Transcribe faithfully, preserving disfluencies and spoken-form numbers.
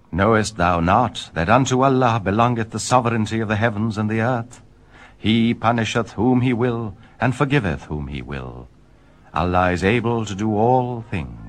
Knowest thou not that unto Allah belongeth the sovereignty of the heavens and the earth? He punisheth whom he will, and forgiveth whom he will. Allah is able to do all things.